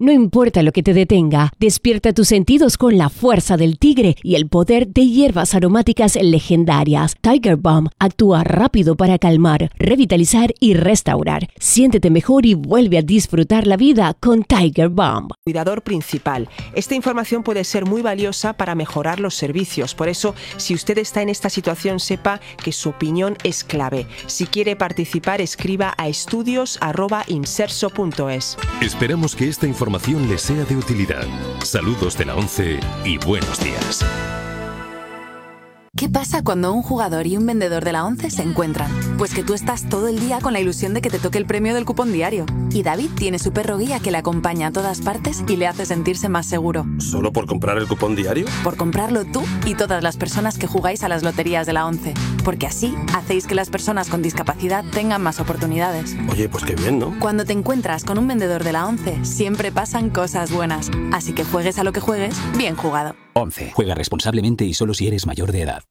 No importa lo que te detenga, despierta tus sentidos con la fuerza del tigre y el poder de hierbas aromáticas legendarias. Tiger Balm actúa rápido para calmar, revitalizar y restaurar. Siéntete mejor y vuelve a disfrutar la vida con Tiger Balm. Cuidador principal. Esta información puede ser muy valiosa para mejorar los servicios. Por eso, si usted está en esta situación, sepa que su opinión es clave. Si quiere participar, escriba a estudios@inserso.es. Esperamos que esta información le sea de utilidad. Saludos de la ONCE y buenos días. ¿Qué pasa cuando un jugador y un vendedor de la ONCE se encuentran? Pues que tú estás todo el día con la ilusión de que te toque el premio del cupón diario. Y David tiene su perro guía que le acompaña a todas partes y le hace sentirse más seguro. ¿Solo por comprar el cupón diario? Por comprarlo tú y todas las personas que jugáis a las loterías de la ONCE. Porque así hacéis que las personas con discapacidad tengan más oportunidades. Oye, pues qué bien, ¿no? Cuando te encuentras con un vendedor de la ONCE, siempre pasan cosas buenas. Así que juegues a lo que juegues, bien jugado. ONCE. Juega responsablemente y solo si eres mayor de edad.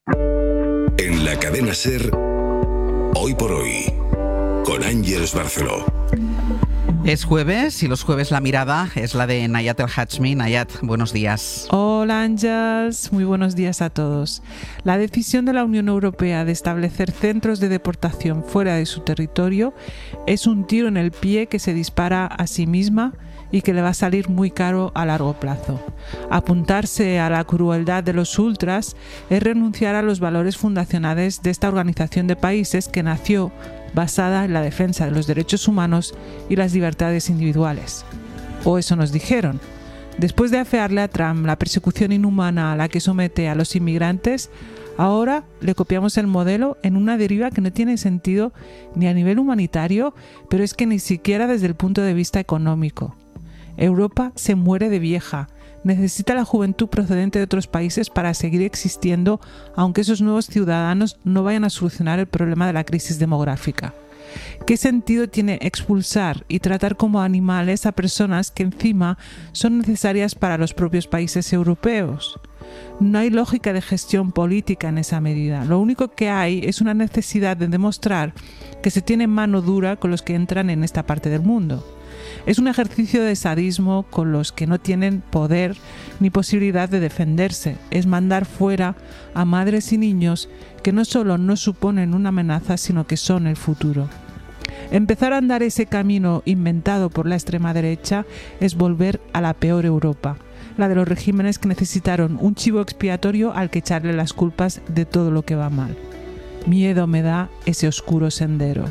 En la cadena SER, Hoy por Hoy, con Ángeles Barceló. Es jueves y los jueves la mirada es la de Nayat El Hachmi. Nayat, buenos días. Hola Ángeles, muy buenos días a todos. La decisión de la Unión Europea de establecer centros de deportación fuera de su territorio es un tiro en el pie que se dispara a sí misma y que le va a salir muy caro a largo plazo. Apuntarse a la crueldad de los ultras es renunciar a los valores fundacionales de esta organización de países que nació basada en la defensa de los derechos humanos y las libertades individuales. O eso nos dijeron. Después de afearle a Trump la persecución inhumana a la que somete a los inmigrantes, ahora le copiamos el modelo en una deriva que no tiene sentido ni a nivel humanitario, pero es que ni siquiera desde el punto de vista económico. Europa se muere de vieja. Necesita la juventud procedente de otros países para seguir existiendo, aunque esos nuevos ciudadanos no vayan a solucionar el problema de la crisis demográfica. ¿Qué sentido tiene expulsar y tratar como animales a personas que encima son necesarias para los propios países europeos? No hay lógica de gestión política en esa medida. Lo único que hay es una necesidad de demostrar que se tiene mano dura con los que entran en esta parte del mundo. Es un ejercicio de sadismo con los que no tienen poder ni posibilidad de defenderse. Es mandar fuera a madres y niños que no solo no suponen una amenaza, sino que son el futuro. Empezar a andar ese camino inventado por la extrema derecha es volver a la peor Europa, la de los regímenes que necesitaron un chivo expiatorio al que echarle las culpas de todo lo que va mal. Miedo me da ese oscuro sendero.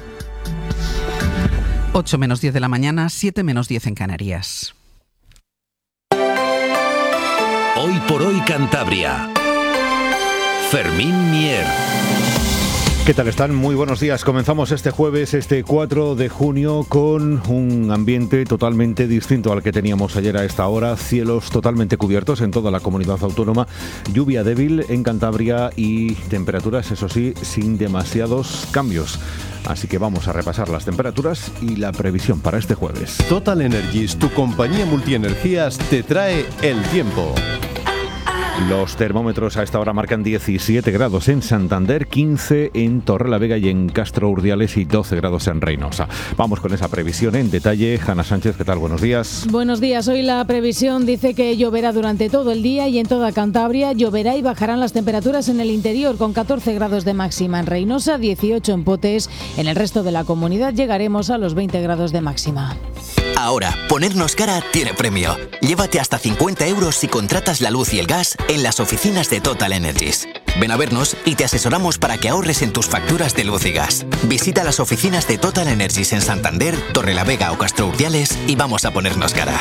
8 menos 10 de la mañana, 7 menos 10 en Canarias. Hoy por Hoy Cantabria. Fermín Mier. ¿Qué tal están? Muy buenos días. Comenzamos este jueves, este 4 de junio, con un ambiente totalmente distinto al que teníamos ayer a esta hora. Cielos totalmente cubiertos en toda la comunidad autónoma. Lluvia débil en Cantabria y temperaturas, eso sí, sin demasiados cambios. Así que vamos a repasar las temperaturas y la previsión para este jueves. Total Energies, tu compañía multienergías, te trae el tiempo. Los termómetros a esta hora marcan 17 grados en Santander, 15 en Torrelavega y en Castro Urdiales y 12 grados en Reynosa. Vamos con esa previsión en detalle. Hanna Sánchez, ¿qué tal? Buenos días. Buenos días. Hoy la previsión dice que lloverá durante todo el día y en toda Cantabria. Lloverá y bajarán las temperaturas en el interior con 14 grados de máxima en Reynosa, 18 en Potes. En el resto de la comunidad llegaremos a los 20 grados de máxima. Ahora, ponernos cara tiene premio. Llévate hasta 50 euros si contratas la luz y el gas en las oficinas de Total Energies. Ven a vernos y te asesoramos para que ahorres en tus facturas de luz y gas. Visita las oficinas de Total Energies en Santander, Torrelavega o Castro Urdiales y vamos a ponernos cara.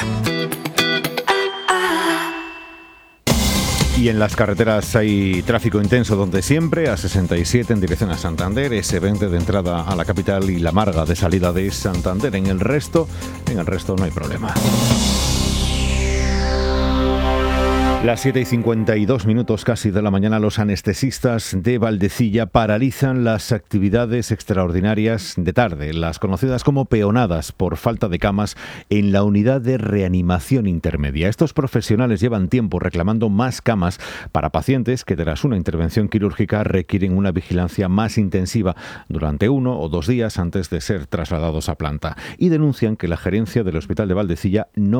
Y en las carreteras hay tráfico intenso donde siempre, A67 en dirección a Santander, S20 de entrada a la capital y La Marga de salida de Santander. En el resto no hay problema. Las 7:52 casi de la mañana, los anestesistas de Valdecilla paralizan las actividades extraordinarias de tarde, las conocidas como peonadas por falta de camas en la unidad de reanimación intermedia. Estos profesionales llevan tiempo reclamando más camas para pacientes que tras una intervención quirúrgica requieren una vigilancia más intensiva durante 1 o 2 días antes de ser trasladados a planta y denuncian que la gerencia del Hospital de Valdecilla no